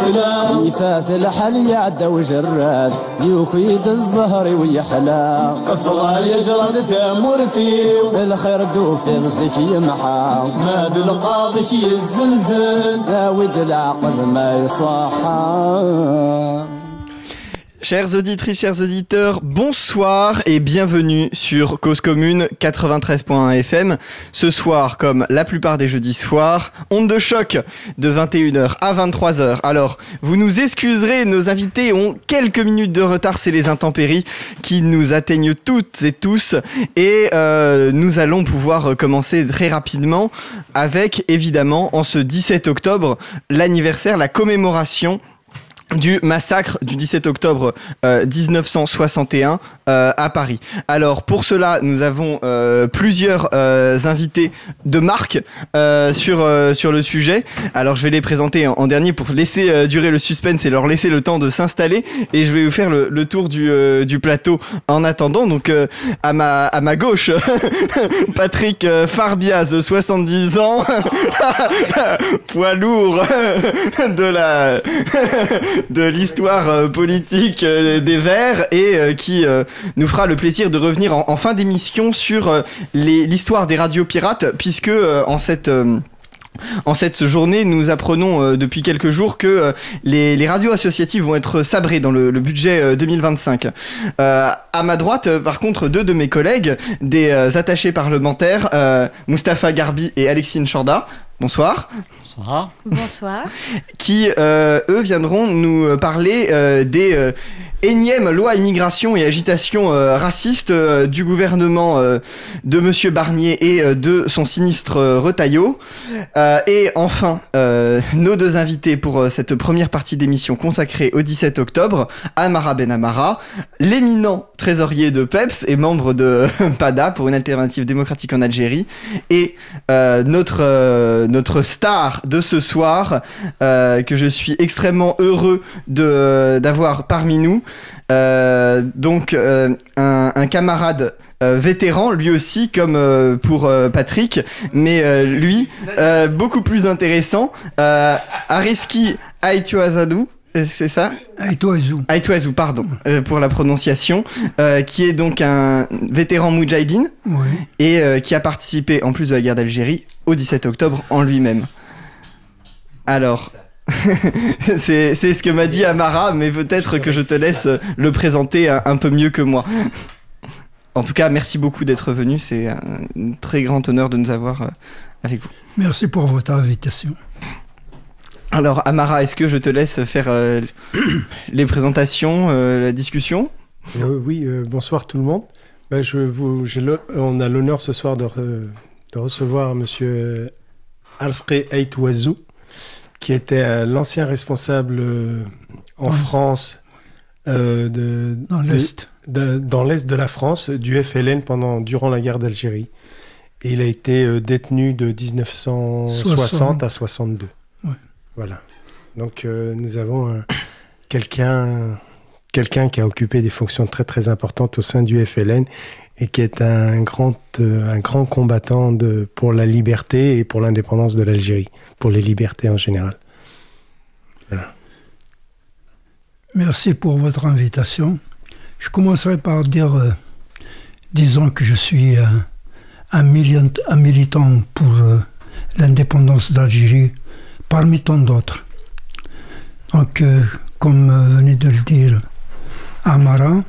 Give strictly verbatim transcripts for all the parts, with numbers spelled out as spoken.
السلام يفات الحل يعدى وجراد يوكيد الزهر ويحلى افضل يجرد تامرتي الخير دوفي غزك يمحى ما بالقاضي يزلزل داود العقل ما يصحى. Chères auditrices, chers auditeurs, bonsoir et bienvenue sur Cause Commune quatre-vingt-treize point un F M. Ce soir, comme la plupart des jeudis soirs, onde de choc de vingt et une heures à vingt-trois heures. Alors, vous nous excuserez, nos invités ont quelques minutes de retard, c'est les intempéries qui nous atteignent toutes et tous. Et euh, nous allons pouvoir commencer très rapidement avec, évidemment, en ce dix-sept octobre, l'anniversaire, la commémoration du massacre du dix-sept octobre euh, dix-neuf cent soixante et un euh, à Paris. Alors pour cela, nous avons euh, plusieurs euh, invités de marque euh, sur euh, sur le sujet. Alors je vais les présenter en, en dernier pour laisser euh, durer le suspense et leur laisser le temps de s'installer. Et je vais vous faire le, le tour du euh, du plateau en attendant. Donc euh, à ma à ma gauche, Patrick euh, Farbiaz, soixante-dix ans, poids lourd de la de l'histoire euh, politique euh, des Verts et euh, qui euh, nous fera le plaisir de revenir en, en fin d'émission sur euh, les, l'histoire des radios pirates, puisque euh, en cette euh, En cette journée, nous apprenons euh, depuis quelques jours que euh, les, les radios associatives vont être sabrées dans le, le budget euh, deux mille vingt-cinq. Euh, à ma droite, euh, par contre, deux de mes collègues, des euh, attachés parlementaires, euh, Mustapha Garbi et Alexine Chorda. Bonsoir. Bonsoir. Bonsoir. Qui, euh, eux, viendront nous parler euh, des euh, énièmes lois immigration et agitation euh, raciste euh, du gouvernement euh, de Monsieur Barnier et euh, de son sinistre euh, Retailleau. Euh, et enfin, euh, nos deux invités pour euh, cette première partie d'émission consacrée au dix-sept octobre, Amara Benamara, l'éminent trésorier de Peps et membre de PADA pour une alternative démocratique en Algérie, et euh, notre, euh, notre star de ce soir, euh, que je suis extrêmement heureux de, d'avoir parmi nous. Euh, donc euh, un, un camarade euh, vétéran, lui aussi, comme euh, pour euh, Patrick, mais euh, lui, euh, beaucoup plus intéressant, euh, Ariski Aïtouazadou. C'est ça ? Aïtouazou. Aïtouazou, pardon, euh, pour la prononciation, euh, qui est donc un vétéran moudjahidine, oui. et euh, qui a participé, en plus de la guerre d'Algérie, au dix-sept octobre en lui-même. Alors... c'est, c'est ce que m'a dit Amara, mais peut-être que je te laisse le présenter un, un peu mieux que moi. En tout cas, merci beaucoup d'être venu. C'est un très grand honneur de nous avoir avec vous. Merci pour votre invitation. Alors, Amara, est-ce que je te laisse faire euh, les présentations, euh, la discussion ? euh, Oui, euh, bonsoir tout le monde. Ben, je vous, j'ai le, on a l'honneur ce soir de, re, de recevoir M. Ariski Aïtouazou, qui était euh, l'ancien responsable euh, en oui. France, euh, de, dans, de, l'Est. De, dans l'Est de la France, du F L N pendant, durant la guerre d'Algérie. Et il a été euh, détenu de dix-neuf cent soixante à soixante-deux. Oui. Voilà. Donc euh, nous avons euh, quelqu'un, quelqu'un qui a occupé des fonctions très très importantes au sein du F L N et qui est un grand, euh, un grand combattant de, pour la liberté et pour l'indépendance de l'Algérie, pour les libertés en général. Voilà. Merci pour votre invitation. Je commencerai par dire, euh, disons que je suis euh, un, militant, un militant pour euh, l'indépendance d'Algérie, parmi tant d'autres. Donc, euh, comme euh, venait de le dire Amara,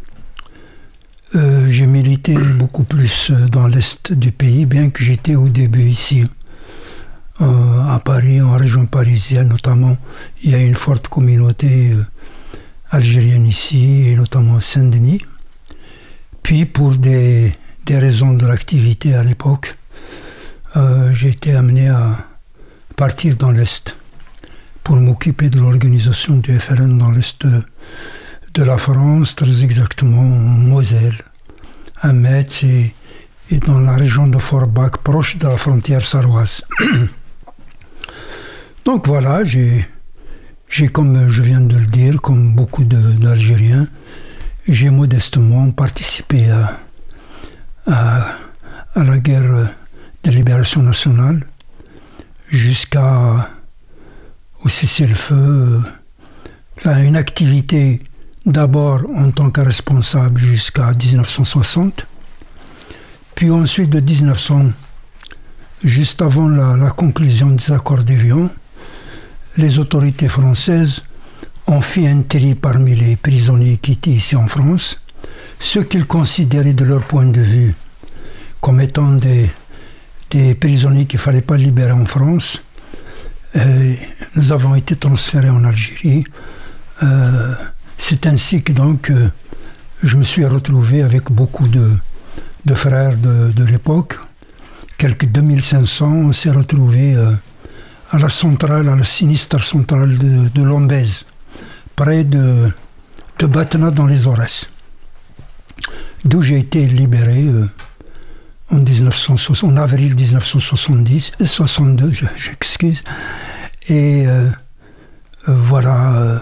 Euh, j'ai milité beaucoup plus dans l'Est du pays, bien que j'étais au début ici, euh, à Paris, en région parisienne notamment. Il y a une forte communauté euh, algérienne ici, et notamment à Saint-Denis. Puis, pour des, des raisons de l'activité à l'époque, euh, j'ai été amené à partir dans l'Est pour m'occuper de l'organisation du F L N dans l'Est de de la France, très exactement en Moselle, à Metz et, et dans la région de Forbach, proche de la frontière sarroise. Donc voilà, j'ai, j'ai, comme je viens de le dire, comme beaucoup de, d'Algériens, j'ai modestement participé à, à, à la guerre de libération nationale jusqu'à au cessez-le-feu, euh, une activité d'abord en tant que responsable jusqu'à dix-neuf cent soixante, puis ensuite de dix-neuf cents, juste avant la, la conclusion des accords d'Évian, les autorités françaises ont fait un tri parmi les prisonniers qui étaient ici en France, ceux qu'ils considéraient de leur point de vue comme étant des, des prisonniers qu'il ne fallait pas libérer en France. Et nous avons été transférés en Algérie. Euh, c'est ainsi que donc, euh, je me suis retrouvé avec beaucoup de, de frères de, de l'époque. Quelques deux mille cinq cents, on s'est retrouvés euh, à la centrale, à la sinistre centrale de, de Lombez, près de, de Batna dans les Aurès, d'où j'ai été libéré euh, en, dix-neuf cent soixante, en avril dix-neuf cent soixante-dix, soixante-deux, j'excuse. Et euh, euh, voilà, euh,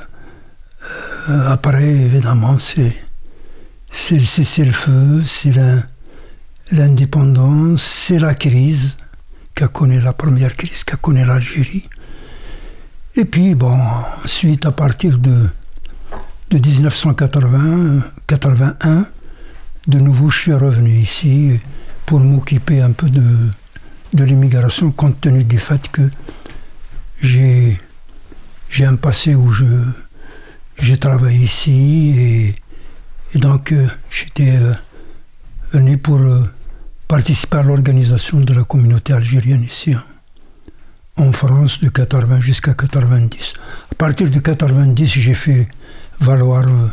euh, après, évidemment, c'est, c'est le cessez-le-feu, c'est la, l'indépendance, c'est la crise qu'a connue, la première crise qu'a connue l'Algérie. Et puis, bon, ensuite, à partir de, de dix-neuf cent quatre-vingts, quatre-vingt-un, de nouveau, je suis revenu ici pour m'occuper un peu de, de l'immigration, compte tenu du fait que j'ai, j'ai un passé où je, j'ai travaillé ici, et, et donc euh, j'étais euh, venu pour euh, participer à l'organisation de la communauté algérienne ici, hein, en France, de quatre-vingts jusqu'à quatre-vingt-dix. À partir de quatre-vingt-dix, j'ai fait valoir euh,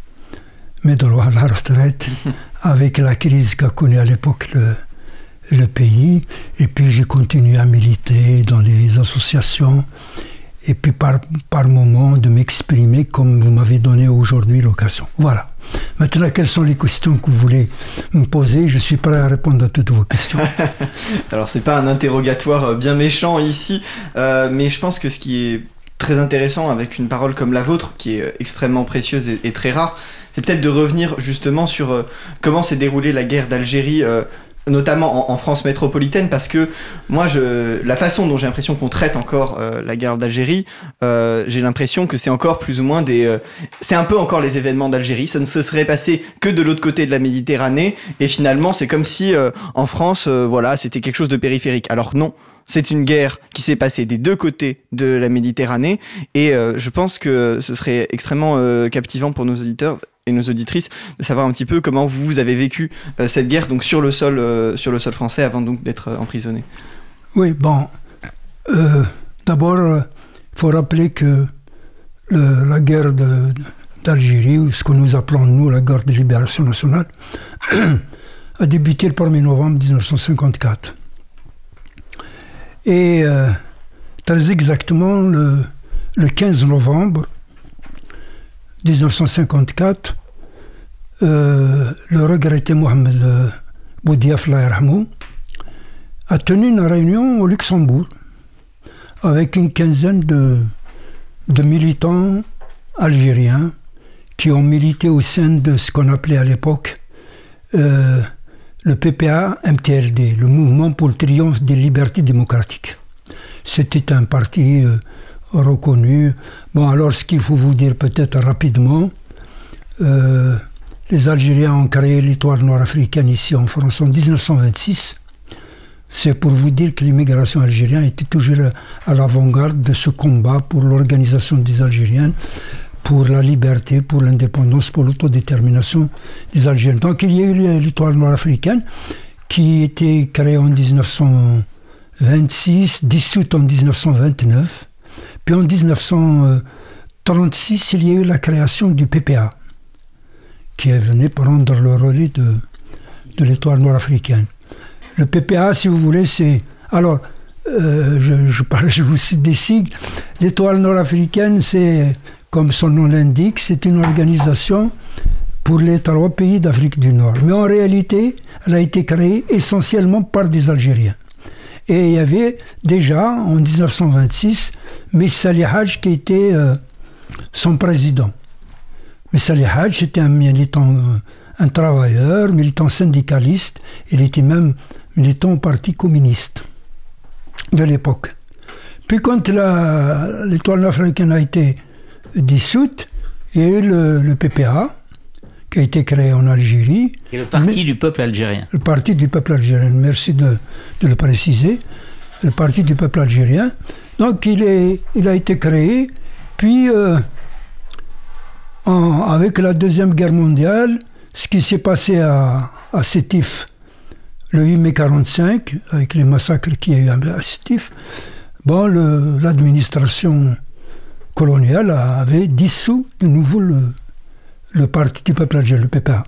mes droits à la retraite avec la crise qu'a connue à l'époque le, le pays. Et puis j'ai continué à militer dans les associations et puis par, par moment de m'exprimer comme vous m'avez donné aujourd'hui l'occasion. Voilà. Maintenant, quelles sont les questions que vous voulez me poser? Je suis prêt à répondre à toutes vos questions. Alors, c'est pas un interrogatoire bien méchant ici, euh, mais je pense que ce qui est très intéressant avec une parole comme la vôtre, qui est extrêmement précieuse et, et très rare, c'est peut-être de revenir justement sur euh, comment s'est déroulée la guerre d'Algérie, euh, notamment en, en France métropolitaine, parce que moi, je, la façon dont j'ai l'impression qu'on traite encore euh, la guerre d'Algérie, euh, j'ai l'impression que c'est encore plus ou moins des... Euh, c'est un peu encore les événements d'Algérie, ça ne se serait passé que de l'autre côté de la Méditerranée, et finalement, c'est comme si euh, en France, euh, voilà, c'était quelque chose de périphérique. Alors non, c'est une guerre qui s'est passée des deux côtés de la Méditerranée, et euh, je pense que ce serait extrêmement euh, captivant pour nos auditeurs et nos auditrices de savoir un petit peu comment vous avez vécu euh, cette guerre donc sur le sol euh, sur le sol français avant donc d'être euh, emprisonné. Oui, bon, euh, d'abord il euh, faut rappeler que le, la guerre de, d'Algérie, ou ce que nous appelons nous la guerre de libération nationale, a débuté le premier novembre dix-neuf cent cinquante-quatre. Et euh, très exactement le, le quinze novembre dix-neuf cent cinquante-quatre, euh, le regretté Mohamed Boudiaf a tenu une réunion au Luxembourg avec une quinzaine de, de militants algériens qui ont milité au sein de ce qu'on appelait à l'époque euh, le P P A M T L D, le Mouvement pour le triomphe des libertés démocratiques. C'était un parti euh, reconnu. Bon, alors ce qu'il faut vous dire peut-être rapidement, euh, les Algériens ont créé l'Étoile noire africaine ici en France en dix-neuf cent vingt-six. C'est pour vous dire que l'immigration algérienne était toujours à l'avant-garde de ce combat pour l'organisation des Algériens, pour la liberté, pour l'indépendance, pour l'autodétermination des Algériens. Donc il y a eu l'Étoile noire africaine qui était créée en dix-neuf cent vingt-six, dissoute en dix-neuf cent vingt-neuf. Puis en dix-neuf cent trente-six, il y a eu la création du P P A, qui est venu prendre le relais de, de l'Étoile noire africaine. Le P P A, si vous voulez, c'est... Alors, euh, je, je parle, je vous cite des sigles. L'Étoile noire africaine, c'est, comme son nom l'indique, c'est une organisation pour les trois pays d'Afrique du Nord. Mais en réalité, elle a été créée essentiellement par des Algériens. Et il y avait déjà, en dix-neuf cent vingt-six, Messa Ali Hadj qui était euh, son président. Messa Ali Hadj, c'était un militant, euh, un travailleur, militant syndicaliste. Il était même militant au Parti communiste de l'époque. Puis quand la, l'étoile africaine a été dissoute, il y a eu le, le P P A, qui a été créé en Algérie. Et le Parti du peuple algérien. Le Parti du peuple algérien, merci de, de le préciser. Le Parti du peuple algérien. Donc il, est, il a été créé, puis euh, en, avec la Deuxième Guerre mondiale, ce qui s'est passé à, à Sétif le huit mai quarante-cinq, avec les massacres qu'il y a eu à Sétif, bon, le, l'administration coloniale avait dissous de nouveau le, le Parti du peuple algérien, le P P A.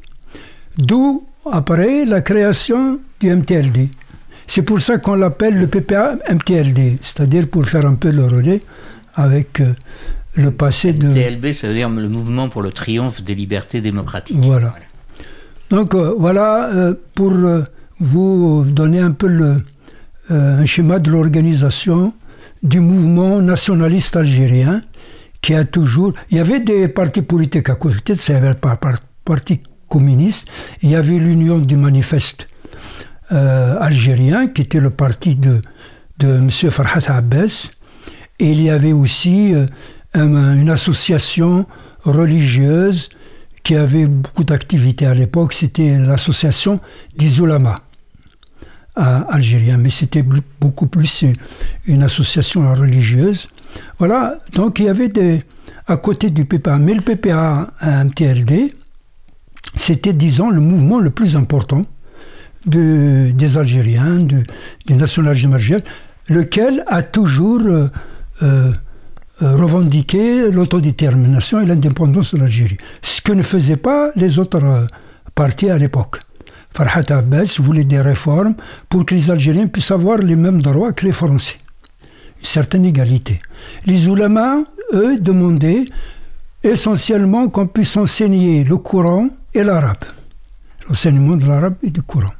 D'où, après, la création du M T L D. C'est pour ça qu'on l'appelle le P P A M T L D, c'est-à-dire pour faire un peu le relais avec euh, le passé de... M T L B, ça veut dire le Mouvement pour le triomphe des libertés démocratiques. Voilà. voilà. Donc euh, voilà, euh, pour euh, vous donner un peu le, euh, un schéma de l'organisation du mouvement nationaliste algérien, qui a toujours... Il y avait des partis politiques à côté, il y avait le parti communiste, il y avait l'Union du Manifeste euh, algérien, qui était le parti de, de M. Farhat Abbas, et il y avait aussi euh, un, une association religieuse qui avait beaucoup d'activités à l'époque, c'était l'association des Oulémas algériens, mais c'était beaucoup plus une, une association religieuse. Voilà, donc il y avait des, à côté du P P A, mais le P P A M T L D, c'était, disons, le mouvement le plus important de, des Algériens, de, du nationalisme algérien, lequel a toujours euh, euh, revendiqué l'autodétermination et l'indépendance de l'Algérie. Ce que ne faisaient pas les autres euh, partis à l'époque. Farhat Abbas voulait des réformes pour que les Algériens puissent avoir les mêmes droits que les Français. Une certaine égalité. Les oulémas, eux, demandaient essentiellement qu'on puisse enseigner le Coran et l'arabe. L'enseignement de l'arabe et du Coran.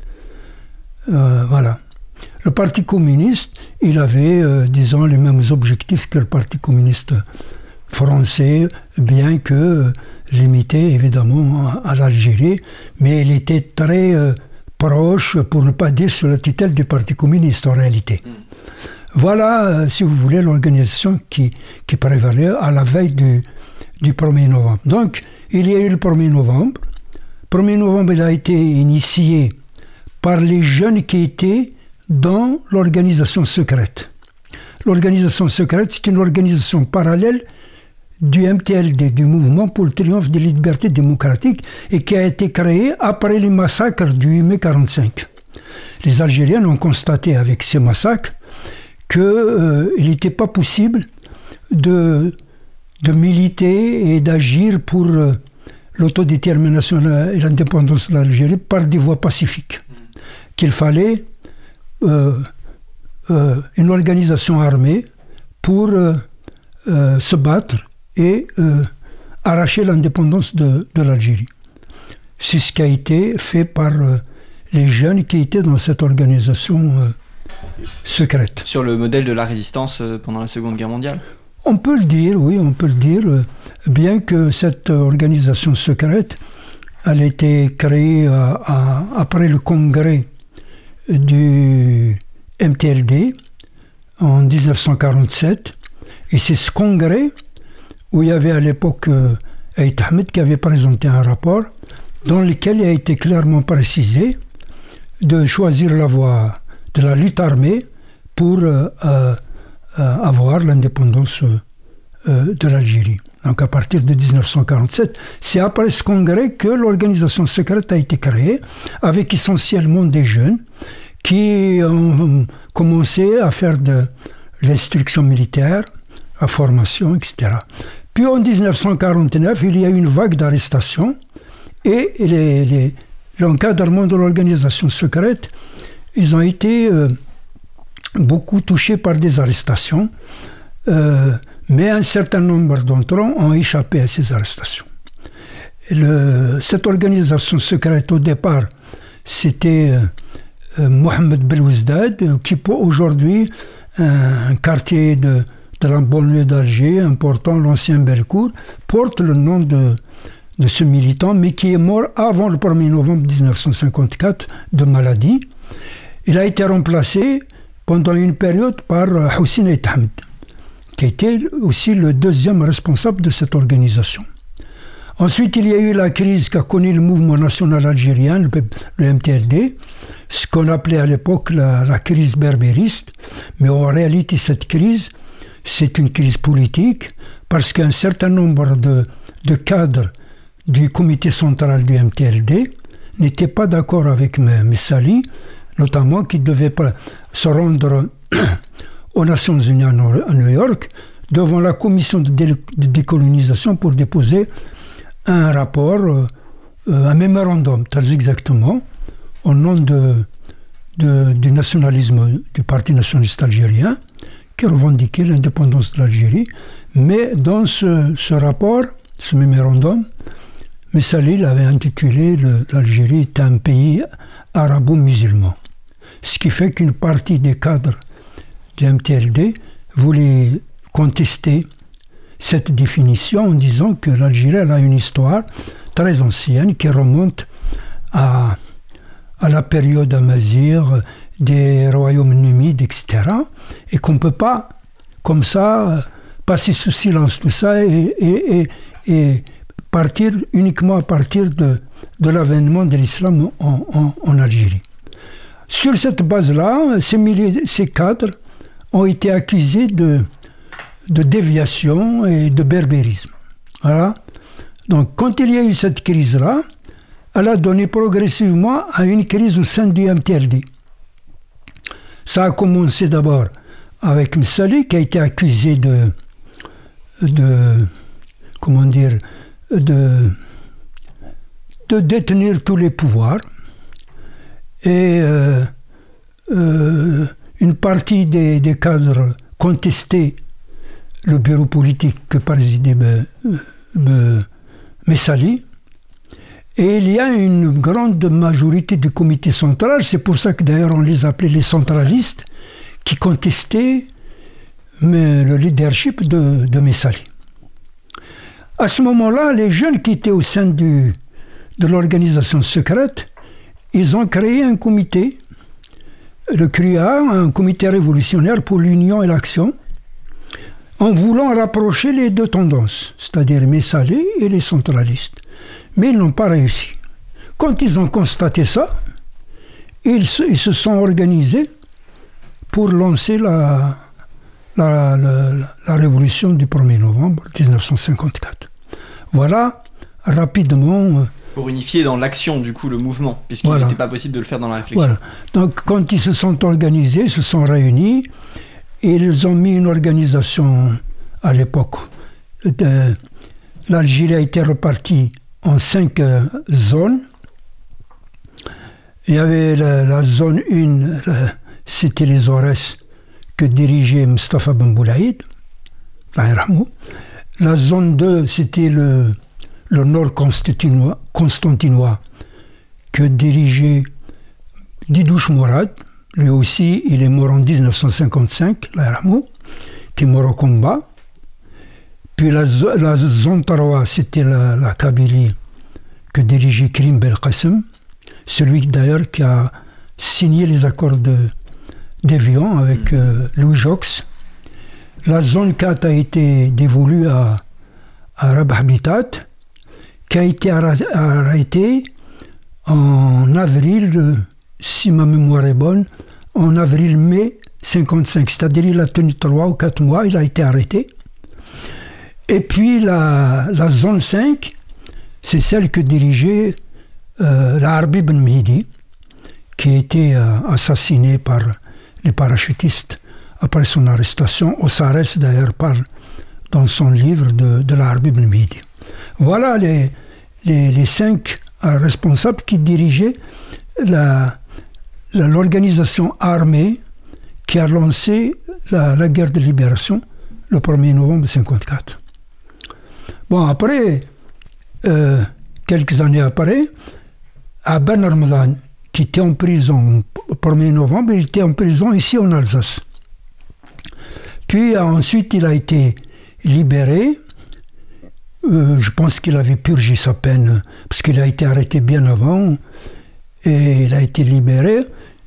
Euh, voilà. Le Parti communiste, il avait, euh, disons, les mêmes objectifs que le Parti communiste français, bien que euh, limité, évidemment, à, à l'Algérie, mais il était très euh, proche, pour ne pas dire sous la tutelle du Parti communiste, en réalité. Mm. Voilà, euh, si vous voulez, l'organisation qui, qui prévalait à la veille du, du premier novembre. Donc, il y a eu le premier novembre. Le premier novembre, il a été initié par les jeunes qui étaient dans l'organisation secrète. L'organisation secrète, c'est une organisation parallèle du M T L D, du Mouvement pour le triomphe des libertés démocratiques, et qui a été créée après les massacres du huit mai quarante-cinq. Les Algériens ont constaté avec ces massacres qu'il euh, n'était pas possible de, de militer et d'agir pour euh, l'autodétermination et l'indépendance de l'Algérie par des voies pacifiques. Qu'il fallait euh, euh, une organisation armée pour euh, euh, se battre et euh, arracher l'indépendance de, de l'Algérie. C'est ce qui a été fait par euh, les jeunes qui étaient dans cette organisation euh, secrète. Sur le modèle de la résistance euh, pendant la Seconde Guerre mondiale ? On peut le dire, oui, on peut le dire, euh, bien que cette organisation secrète, elle a été créée à, à, après le congrès du M T L D en dix-neuf cent quarante-sept, et c'est ce congrès où il y avait à l'époque euh, Aït Ahmed qui avait présenté un rapport dans lequel il a été clairement précisé de choisir la voie de la lutte armée pour euh, euh, avoir l'indépendance euh, de l'Algérie. Donc à partir de dix-neuf cent quarante-sept, c'est après ce congrès que l'organisation secrète a été créée, avec essentiellement des jeunes qui ont commencé à faire de l'instruction militaire, la formation, et cetera. Puis en dix-neuf cent quarante-neuf, il y a eu une vague d'arrestations et les, les, l'encadrement de l'organisation secrète, ils ont été euh, beaucoup touchés par des arrestations, euh, mais un certain nombre d'entre eux ont échappé à ces arrestations. Le, cette organisation secrète, au départ, c'était euh, Mohamed Belouizdad, qui aujourd'hui, un, un quartier de, de la banlieue d'Alger, important, l'ancien Bellecour, porte le nom de, de ce militant, mais qui est mort avant le premier novembre dix-neuf cent cinquante-quatre de maladie. Il a été remplacé pendant une période par Hussein Ait Ahmed, qui était aussi le deuxième responsable de cette organisation. Ensuite, il y a eu la crise qu'a connue le mouvement national algérien, le, le M T L D, ce qu'on appelait à l'époque la, la crise berbériste. Mais en réalité, cette crise, c'est une crise politique, parce qu'un certain nombre de, de cadres du comité central du M T L D n'étaient pas d'accord avec Messali, notamment qui devait pas se rendre aux Nations Unies à New York devant la commission de, dé- de décolonisation pour déposer un rapport, euh, un mémorandum, très exactement, au nom de, de, du nationalisme du Parti nationaliste algérien, qui revendiquait l'indépendance de l'Algérie. Mais dans ce, ce rapport, ce mémorandum, Messali l'avait intitulé le, l'Algérie est un pays arabo-musulman. Ce qui fait qu'une partie des cadres du M T L D voulait contester cette définition en disant que l'Algérie elle a une histoire très ancienne qui remonte à, à la période amazigh, des royaumes numides, et cetera. Et qu'on ne peut pas, comme ça, passer sous silence tout ça et, et, et, et partir uniquement à partir de, de l'avènement de l'islam en, en, en Algérie. Sur cette base-là, ces, milliers, ces cadres ont été accusés de de déviation et de berbérisme. Voilà. Donc, quand il y a eu cette crise-là, elle a donné progressivement à une crise au sein du M T L D. Ça a commencé d'abord avec Messali, qui a été accusé de, de comment dire, de, de détenir tous les pouvoirs. Et euh, euh, une partie des, des cadres contestaient le bureau politique que présidait Messali. Et il y a une grande majorité du comité central, c'est pour ça que d'ailleurs on les appelait les centralistes, qui contestaient mais, le leadership de, de Messali. À ce moment-là, les jeunes qui étaient au sein du, de l'organisation secrète, ils ont créé un comité, le C R U A, un comité révolutionnaire pour l'union et l'action, en voulant rapprocher les deux tendances, c'est-à-dire Messali et les centralistes. Mais ils n'ont pas réussi. Quand ils ont constaté ça, ils se, ils se sont organisés pour lancer la, la, la, la révolution du premier novembre dix-neuf cent cinquante-quatre. Voilà, rapidement... Pour unifier dans l'action, du coup, le mouvement, puisqu'il voilà. n'était pas possible de le faire dans la réflexion. Voilà. Donc, quand ils se sont organisés, ils se sont réunis, et ils ont mis une organisation à l'époque. De, l'Algérie a été repartie en cinq euh, zones. Il y avait la, la zone un, la, c'était les Aurès, que dirigeait Mustafa Ben Boulaïd. La zone deux, c'était le, le nord constantinois, constantinois, que dirigeait Didouche Mourad. Lui aussi, il est mort en dix-neuf cent cinquante-cinq, qui est mort au combat. Puis la, la zone trois, c'était la, la Kabylie, que dirigeait Krim Belkacem, celui d'ailleurs qui a signé les accords de, d'Évian avec euh, Louis Jox. La zone quatre a été dévolue à, à Rabah Bitat, qui a été arrêté en avril, si ma mémoire est bonne, en avril-mai cinquante-cinq, c'est-à-dire il a tenu trois ou quatre mois, il a été arrêté. Et puis la, la zone cinq, c'est celle que dirigeait euh, la Harbi Ben Mehdi, qui a été euh, assassiné par les parachutistes après son arrestation. Ossares d'ailleurs parle dans son livre de, de la Harbi Ben Mehdi. Voilà les, les, les cinq euh, responsables qui dirigeaient la l'organisation armée qui a lancé la, la guerre de libération le premier novembre cinquante-quatre. Bon, après, euh, quelques années après, à Ben Ramadan, qui était en prison le premier novembre, il était en prison ici en Alsace. Puis ensuite, il a été libéré. Euh, je pense qu'il avait purgé sa peine, parce qu'il a été arrêté bien avant, et il a été libéré.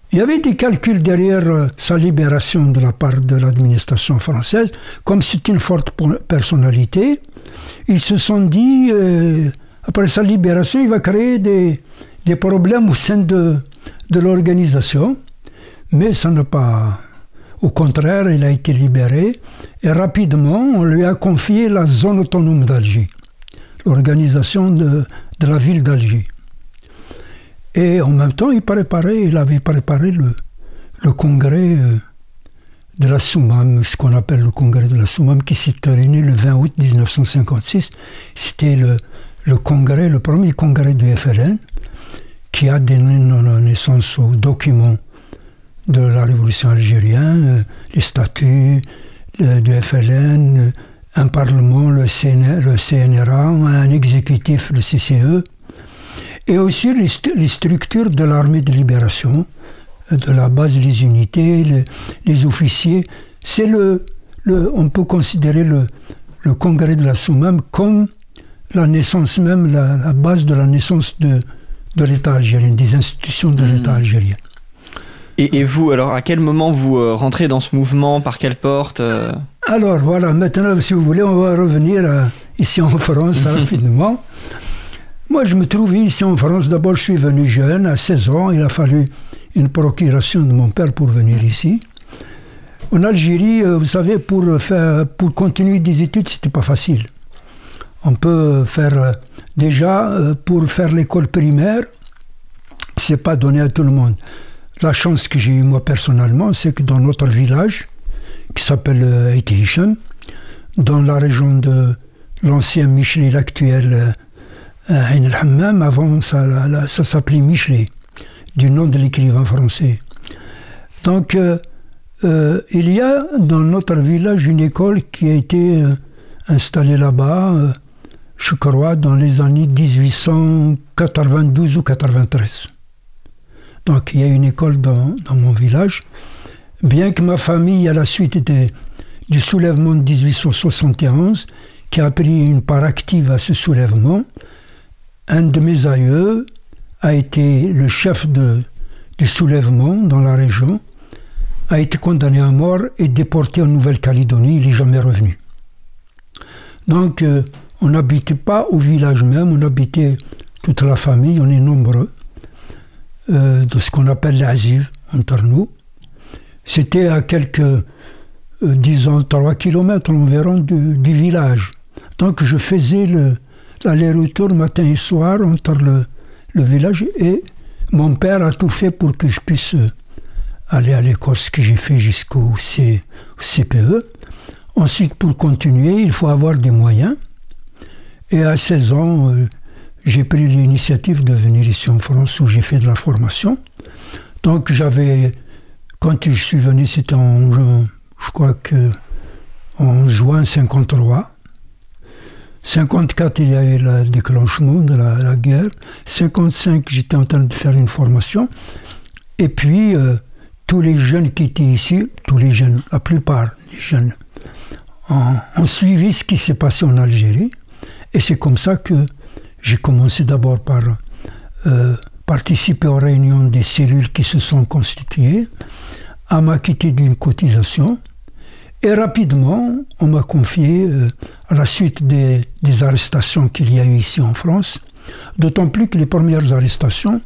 Il y avait des calculs derrière euh, sa libération de la part de l'administration française. Comme c'est une forte personnalité, ils se sont dit, euh, après sa libération, il va créer des, des problèmes au sein de, de l'organisation. Mais ça n'a pas... Au contraire, il a été libéré. Et rapidement, on lui a confié la zone autonome d'Alger, l'organisation de, de la ville d'Alger. Et en même temps, il préparait, il avait préparé le, le congrès de la Soumam, ce qu'on appelle le congrès de la Soumam, qui s'est tenu le vingt août mille neuf cent cinquante-six. C'était le, le congrès, le premier congrès du F L N, qui a donné naissance aux documents de la révolution algérienne, les statuts du F L N, un parlement, le C N R A, un exécutif, le C C E, et aussi les, st- les structures de l'armée de libération, de la base, les unités, les, les officiers. C'est le, le, on peut considérer le, le congrès de la Soumam comme la naissance même, la, la base de la naissance de, de l'État algérien, des institutions de mmh. l'État algérien. Et, et vous, alors, à quel moment vous euh, rentrez dans ce mouvement? Par quelle porte euh... Alors, voilà, maintenant, si vous voulez, on va revenir à, ici en France rapidement. Moi, je me trouve ici en France. D'abord, je suis venu jeune, à seize ans. Il a fallu une procuration de mon père pour venir ici. En Algérie, vous savez, pour, faire, pour continuer des études, c'était pas facile. On peut faire, déjà, pour faire l'école primaire, c'est pas donné à tout le monde. La chance que j'ai eue, moi, personnellement, c'est que dans notre village, qui s'appelle Aït-Hicham, dans la région de l'ancien Michelet, l'actuel Ain el-Hammam, avant ça, la, la, ça s'appelait Michelet, du nom de l'écrivain français. Donc, euh, euh, il y a dans notre village une école qui a été euh, installée là-bas, euh, je crois, dans les années dix-huit cent quatre-vingt-douze ou quatre-vingt-treize. Donc, il y a une école dans, dans mon village. Bien que ma famille, à la suite de, du soulèvement de dix-huit cent soixante et onze, qui a pris une part active à ce soulèvement, un de mes aïeux a été le chef de, du soulèvement dans la région, a été condamné à mort et déporté en Nouvelle-Calédonie. Il n'est jamais revenu. Donc, euh, on n'habitait pas au village même, on habitait toute la famille, on est nombreux, euh, de ce qu'on appelle l'Aziv, entre nous. C'était à quelques, euh, disons, trois kilomètres environ du, du village. Donc, je faisais le, l'aller-retour matin et soir entre le, le village, et mon père a tout fait pour que je puisse aller à l'école, ce que j'ai fait jusqu'au C, C P E. Ensuite, pour continuer, il faut avoir des moyens. Et à seize ans, euh, j'ai pris l'initiative de venir ici en France, où j'ai fait de la formation. Donc, j'avais, quand je suis venu, c'était en, je crois que en juin cinquante-trois. cinquante-quatre, il y a eu le déclenchement de la, la guerre. cinquante-cinq, j'étais en train de faire une formation. Et puis, euh, tous les jeunes qui étaient ici, tous les jeunes, la plupart des jeunes, ont, ont suivi ce qui s'est passé en Algérie. Et c'est comme ça que j'ai commencé d'abord par euh, participer aux réunions des cellules qui se sont constituées, à m'acquitter d'une cotisation. Et rapidement, on m'a confié, euh, à la suite des, des arrestations qu'il y a eu ici en France, d'autant plus que les premières arrestations,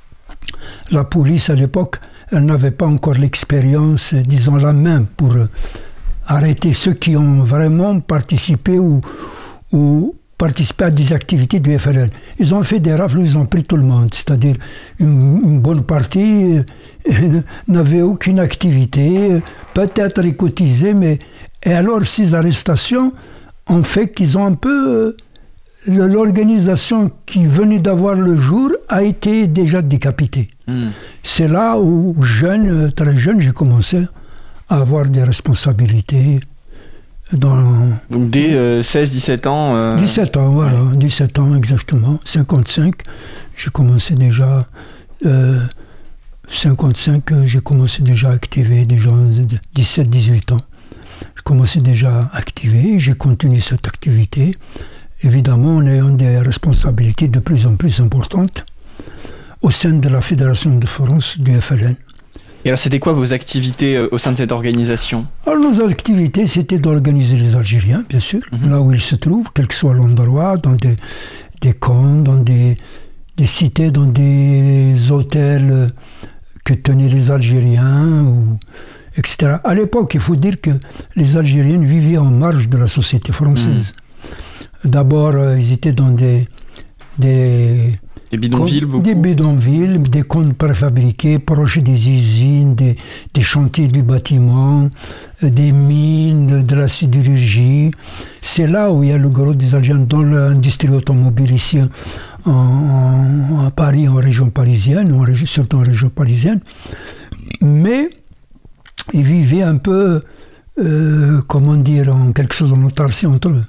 la police à l'époque, elle n'avait pas encore l'expérience, disons la main, pour euh, arrêter ceux qui ont vraiment participé ou, ou participé à des activités du F L N. Ils ont fait des rafles, ils ont pris tout le monde, c'est-à-dire une, une bonne partie euh, n'avait aucune activité, peut-être les cotiser, mais... Et alors ces arrestations ont fait qu'ils ont un peu... Euh, l'organisation qui venait d'avoir le jour a été déjà décapitée. Mmh. C'est là où, jeune, très jeune, j'ai commencé à avoir des responsabilités. Dans, Donc dès euh, seize dix-sept ans euh... dix-sept ans, voilà, ouais. dix-sept ans exactement. cinquante-cinq, j'ai commencé déjà... Euh, cinquante-cinq, j'ai commencé déjà à activer, déjà dix-sept dix-huit ans. J'ai commencé déjà à activer, j'ai continué cette activité, évidemment en ayant des responsabilités de plus en plus importantes au sein de la Fédération de France du F L N. Et alors, c'était quoi vos activités euh, au sein de cette organisation ? Alors, nos activités, c'était d'organiser les Algériens, bien sûr, mm-hmm. là où ils se trouvent, quel que soit l'endroit, dans des, des camps, dans des, des cités, dans des hôtels que tenaient les Algériens, ou, et cetera. À l'époque, il faut dire que les Algériens vivaient en marge de la société française. Mm. D'abord, euh, ils étaient dans des... des Des bidonvilles, beaucoup. Des bidonvilles, des comptes préfabriqués, proches des usines, des, des chantiers du bâtiment, des mines, de la sidérurgie. C'est là où il y a le gros des Algériens, dans l'industrie automobile ici, en, en, à Paris, en région parisienne, en région, surtout en région parisienne. Mais ils vivaient un peu, euh, comment dire, en quelque chose en autarcie entre eux.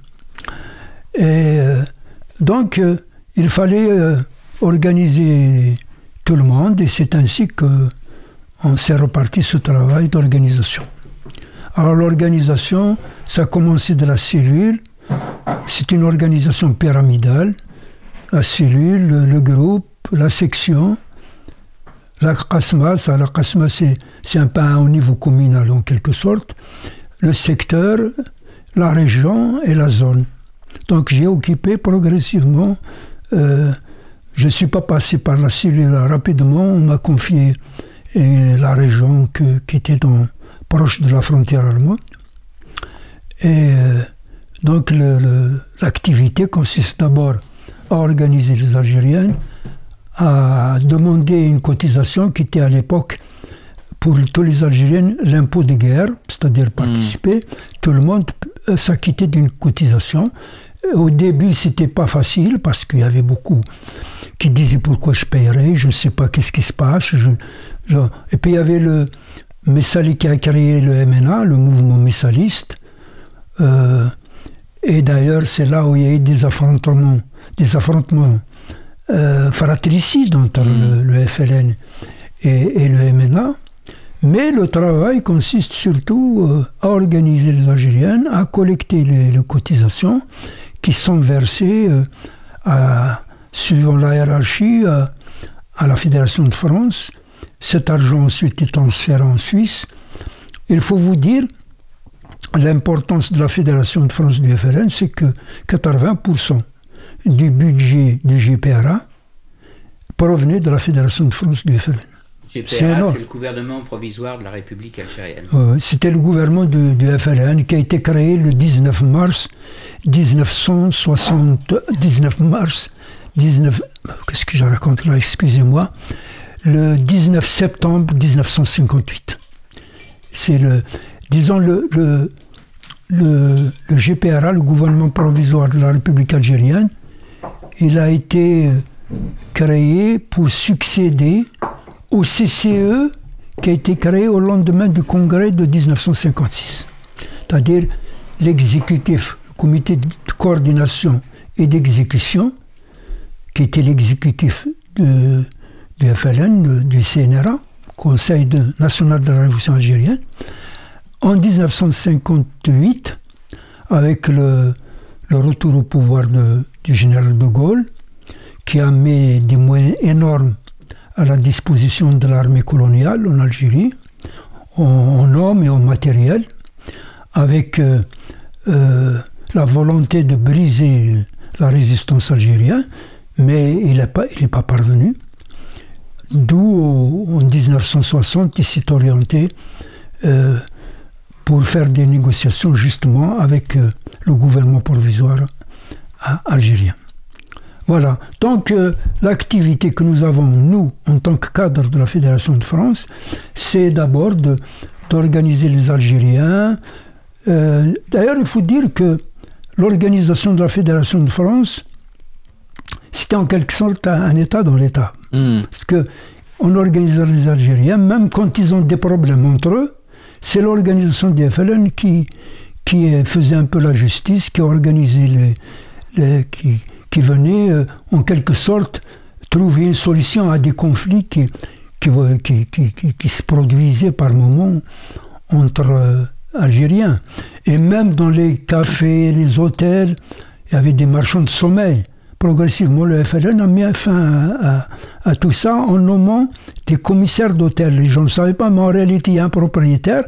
Et euh, donc, euh, il fallait... Euh, organiser tout le monde, et c'est ainsi qu'on s'est reparti ce travail d'organisation. Alors l'organisation, ça a commencé de la cellule, c'est une organisation pyramidale, la cellule, le, le groupe, la section, la qasma, ça, la qasma c'est, c'est un peu au niveau communal en quelque sorte, le secteur, la région et la zone. Donc j'ai occupé progressivement euh, je ne suis pas passé par la cellule rapidement, on m'a confié euh, la région que, qui était dans, proche de la frontière allemande. Et euh, donc le, le, l'activité consiste d'abord à organiser les Algériens, à demander une cotisation qui était à l'époque pour tous les Algériens l'impôt de guerre, c'est-à-dire participer, mmh. tout le monde euh, s'acquittait d'une cotisation. Au début, c'était pas facile parce qu'il y avait beaucoup qui disaient pourquoi je paierais, je ne sais pas qu'est-ce qui se passe. Je, je... Et puis il y avait le Messali qui a créé le M N A, le mouvement messaliste. Euh, et d'ailleurs, c'est là où il y a eu des affrontements, des affrontements euh, fratricides entre mmh. le, le F L N et, et le M N A. Mais le travail consiste surtout euh, à organiser les Algériens, à collecter les, les cotisations qui sont versées euh, à, suivant la hiérarchie à, à la Fédération de France. Cet argent ensuite est transféré en Suisse. Il faut vous dire, l'importance de la Fédération de France du F L N, c'est que quatre-vingts pour cent du budget du G P R A provenait de la Fédération de France du F L N. G P R A, c'est, c'est le gouvernement provisoire de la République algérienne. Euh, c'était le gouvernement du, du F L N qui a été créé le dix-neuf mars dix-neuf cent soixante... dix-neuf mars... dix-neuf, qu'est-ce que je raconte là, excusez-moi. Le dix-neuf septembre dix-neuf cent cinquante-huit. C'est le... Disons, le, le, le, le G P R A, le gouvernement provisoire de la République algérienne, il a été créé pour succéder au C C E qui a été créé au lendemain du congrès de dix-neuf cent cinquante-six. C'est-à-dire l'exécutif, le comité de coordination et d'exécution, qui était l'exécutif de, du F L N, du C N R A, Conseil de, national de la Révolution algérienne, en dix-neuf cent cinquante-huit, avec le, le retour au pouvoir de, du général de Gaulle, qui a mis des moyens énormes à la disposition de l'armée coloniale en Algérie, en, en hommes et en matériel, avec euh, euh, la volonté de briser la résistance algérienne, mais il n'est pas, il n'est pas parvenu. D'où, en dix-neuf cent soixante, il s'est orienté euh, pour faire des négociations justement avec euh, le gouvernement provisoire algérien. Voilà. Donc, euh, l'activité que nous avons, nous, en tant que cadre de la Fédération de France, c'est d'abord de, d'organiser les Algériens. Euh, d'ailleurs, il faut dire que l'organisation de la Fédération de France, c'était en quelque sorte un État dans l'État. Mmh. Parce qu'on organisait les Algériens, même quand ils ont des problèmes entre eux, c'est l'organisation du F L N qui, qui faisait un peu la justice, qui organisait les... les qui, qui venait euh, en quelque sorte trouver une solution à des conflits qui, qui, qui, qui, qui, qui se produisaient par moments entre euh, Algériens. Et même dans les cafés, les hôtels, il y avait des marchands de sommeil. progressivement, le F L N a mis fin à, à, à tout ça en nommant des commissaires d'hôtel. Les gens ne savaient pas, mais en réalité, il y a un propriétaire